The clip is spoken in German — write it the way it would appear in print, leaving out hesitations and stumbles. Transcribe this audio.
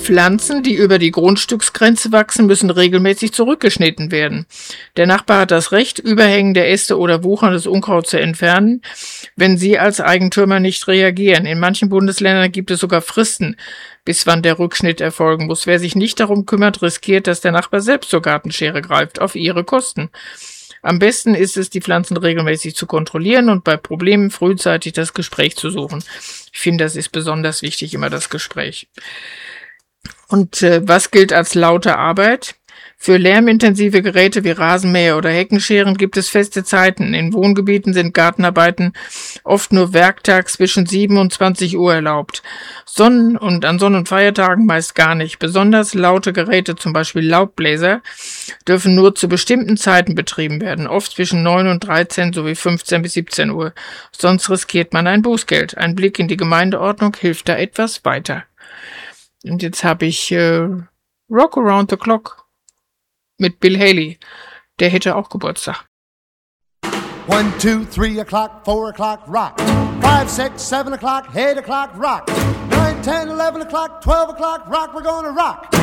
Pflanzen, die über die Grundstücksgrenze wachsen, müssen regelmäßig zurückgeschnitten werden. Der Nachbar hat das Recht, überhängende Äste oder wucherndes Unkraut zu entfernen, wenn Sie als Eigentümer nicht reagieren. In manchen Bundesländern gibt es sogar Fristen, bis wann der Rückschnitt erfolgen muss. Wer sich nicht darum kümmert, riskiert, dass der Nachbar selbst zur Gartenschere greift, auf Ihre Kosten. Am besten ist es, die Pflanzen regelmäßig zu kontrollieren und bei Problemen frühzeitig das Gespräch zu suchen. Ich finde, das ist besonders wichtig, immer das Gespräch. Und was gilt als laute Arbeit? Für lärmintensive Geräte wie Rasenmäher oder Heckenscheren gibt es feste Zeiten. In Wohngebieten sind Gartenarbeiten oft nur werktags zwischen 7 und 20 Uhr erlaubt. An Sonn- und Feiertagen meist gar nicht. Besonders laute Geräte, zum Beispiel Laubbläser, dürfen nur zu bestimmten Zeiten betrieben werden, oft zwischen 9 und 13 sowie 15 bis 17 Uhr. Sonst riskiert man ein Bußgeld. Ein Blick in die Gemeindeordnung hilft da etwas weiter. Und jetzt habe ich Rock Around the Clock mit Bill Haley. Der hätte auch Geburtstag. 1, 2, 3 o'clock, 4 o'clock, rock. 5, 6, 7 o'clock, 8 o'clock, rock. 9, 10, 11 o'clock, 12 o'clock, rock, we're gonna rock.